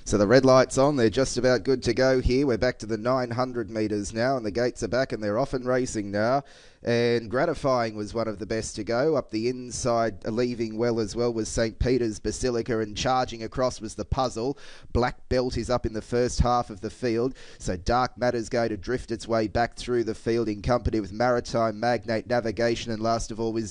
So the red light's on. They're just about good to go here. We're back to the 900 metres now, and the gates are back, and they're off and racing now. And Gratifying was one of the best to go. Up the inside, leaving well as well, was St. Peter's Basilica, and charging across was the Puzzle. Black Belt is up in the first half of the field, so Dark Matter's going to drift its way back through the field in company with Maritime Magnate Navigation, and last of all was